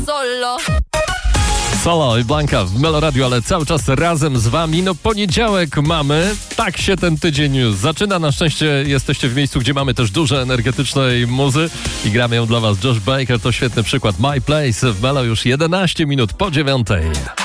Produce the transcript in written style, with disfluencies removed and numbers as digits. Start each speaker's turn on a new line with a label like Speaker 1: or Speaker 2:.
Speaker 1: Solo.
Speaker 2: Solo i Blanka w Melo Radio, ale cały czas razem z wami. No poniedziałek mamy, tak się ten tydzień już zaczyna. Na szczęście jesteście w miejscu, gdzie mamy też dużo energetycznej muzy i gramy ją dla was. Josh Baker to świetny przykład. My Place w Melo już 11 minut po 9.